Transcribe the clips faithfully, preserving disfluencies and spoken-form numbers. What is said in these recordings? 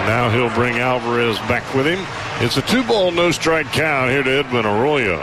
Now he'll bring Alvarez back with him. It's a two-ball, no-strike count here to Edwin Arroyo.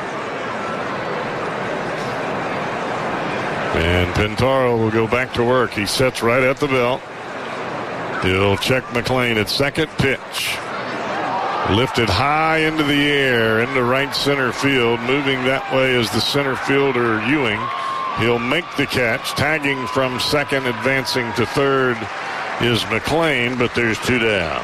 And Pintaro will go back to work. He sets right at the belt. He'll check McLean at second. Pitch. Lifted high into the air, into right center field. Moving that way is the center fielder, Ewing. He'll make the catch. Tagging from second, advancing to third is McLean, but there's two down.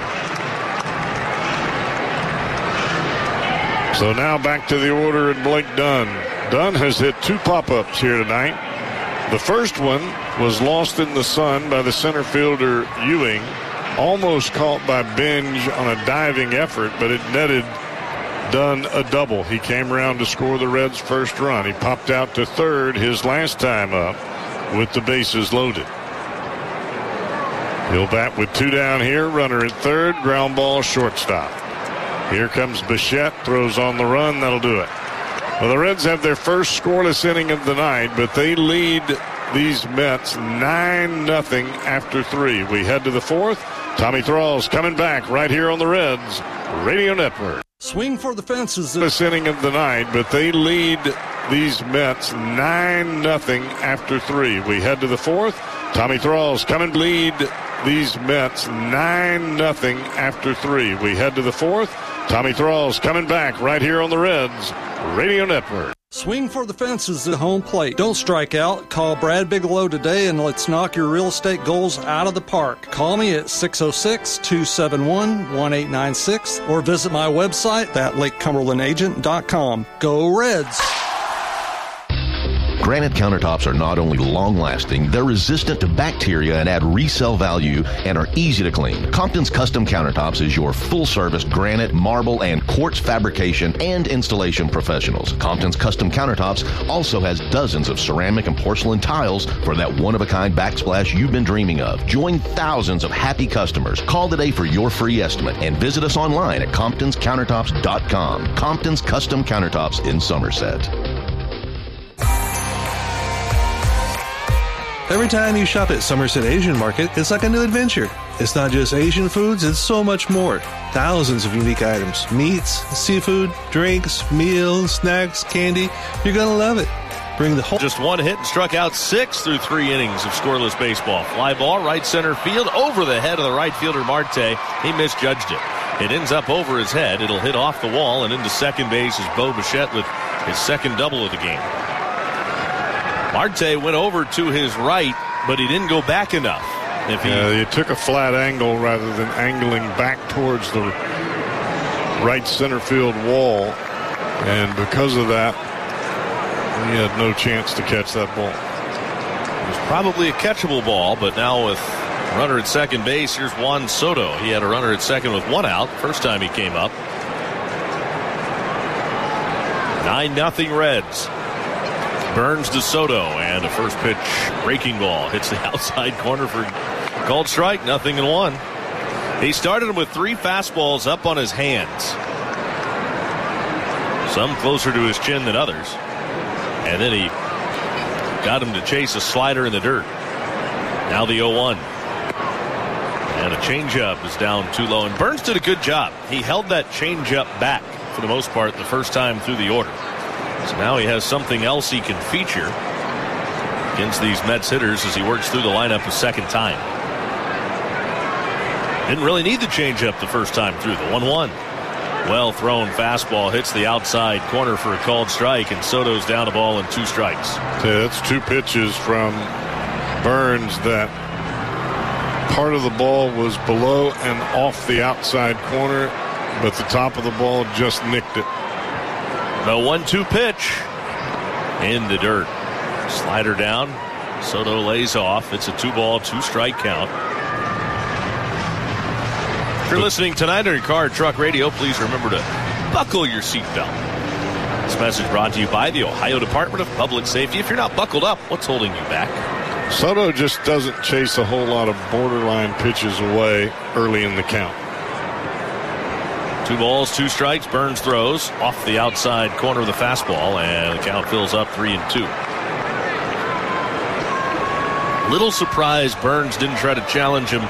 So now back to the order and Blake Dunn. Dunn has hit two pop-ups here tonight. The first one was lost in the sun by the center fielder Ewing. Almost caught by Binge on a diving effort, but it netted Dunn a double. He came around to score the Reds' first run. He popped out to third his last time up with the bases loaded. He'll bat with two down here. Runner at third. Ground ball, shortstop. Here comes Bichette. Throws on the run. That'll do it. Well, the Reds have their first scoreless inning of the night, but they lead these Mets nine nothing after three. We head to the fourth. Tommy Thrall's coming back right here on the Reds Radio Network. Swing for the fences. This inning of the night, but they lead these Mets nine nothing after three. We head to the fourth. Tommy Thrall's coming to lead these Mets nine nothing after three. We head to the fourth. Tommy Thrall's coming back right here on the Reds Radio Network. Swing for the fences at home plate. Don't strike out. Call Brad Bigelow today and let's knock your real estate goals out of the park. Call me at six oh six, two seven one, one eight nine six or visit my website at lake cumberland agent dot com. Go Reds! Granite countertops are not only long-lasting, they're resistant to bacteria and add resale value and are easy to clean. Compton's Custom Countertops is your full-service granite, marble, and quartz fabrication and installation professionals. Compton's Custom Countertops also has dozens of ceramic and porcelain tiles for that one-of-a-kind backsplash you've been dreaming of. Join thousands of happy customers. Call today for your free estimate and visit us online at comptons countertops dot com. Compton's Custom Countertops in Somerset. Every time you shop at Somerset Asian Market, it's like a new adventure. It's not just Asian foods, it's so much more. Thousands of unique items, meats, seafood, drinks, meals, snacks, candy. You're gonna love it. Bring the whole... Just one hit and struck out six through three innings of scoreless baseball. Fly ball, right center field, over the head of the right fielder Marte. He misjudged it. It ends up over his head. It'll hit off the wall and into second base is Bo Bichette with his second double of the game. Marte went over to his right, but he didn't go back enough. If he yeah, he took a flat angle rather than angling back towards the right center field wall, and because of that, he had no chance to catch that ball. It was probably a catchable ball, but now with a runner at second base, here's Juan Soto. He had a runner at second with one out first time he came up. nine nothing Reds. Burns to Soto, and a first pitch breaking ball hits the outside corner for called strike. Nothing in one. He started him with three fastballs up on his hands, some closer to his chin than others, and then he got him to chase a slider in the dirt. Now the oh one, and a changeup is down too low, and Burns did a good job. He held that changeup back for the most part the first time through the order. So now he has something else he can feature against these Mets hitters as he works through the lineup a second time. Didn't really need the changeup the first time through. The one one. Well thrown fastball hits the outside corner for a called strike, and Soto's down a ball and two strikes. Yeah, that's two pitches from Burns that part of the ball was below and off the outside corner, but the top of the ball just nicked it. The one two pitch in the dirt. Slider down. Soto lays off. It's a two ball, two strike count. If you're listening tonight on your car or truck radio, please remember to buckle your seatbelt. This message brought to you by the Ohio Department of Public Safety. If you're not buckled up, what's holding you back? Soto just doesn't chase a whole lot of borderline pitches away early in the count. Two balls, two strikes. Burns throws off the outside corner of the fastball, and the count fills up three and two. Little surprise Burns didn't try to challenge him